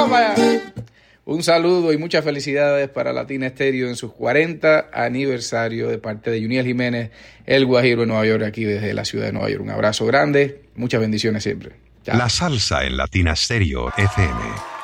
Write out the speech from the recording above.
vamos para allá. Un saludo y muchas felicidades para Latina Estéreo en sus 40 aniversario de parte de Juniel Jiménez, el Guajiro en Nueva York, aquí desde la ciudad de Nueva York. Un abrazo grande, muchas bendiciones siempre. Chao. La salsa en Latina Estéreo FM.